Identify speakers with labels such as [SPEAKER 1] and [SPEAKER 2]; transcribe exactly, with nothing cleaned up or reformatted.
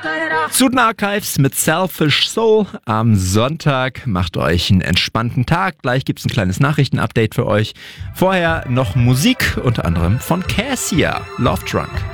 [SPEAKER 1] Student Archives mit Selfish Soul am Sonntag. Macht euch einen entspannten Tag. Gleich gibt's ein kleines Nachrichtenupdate für euch. Vorher noch Musik, unter anderem von Cassia, Love Drunk.